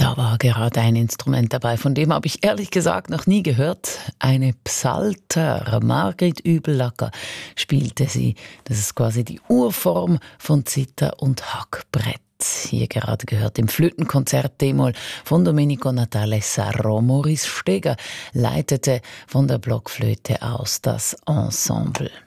Da war gerade ein Instrument dabei, von dem habe ich ehrlich gesagt noch nie gehört. Eine Psalter. Margrit Übellacker spielte sie. Das ist quasi die Urform von Zither und Hackbrett. Hier gerade gehört im Flötenkonzert D-Moll von Domenico Natale Sarro. Maurice Steger leitete von der Blockflöte aus das Ensemble.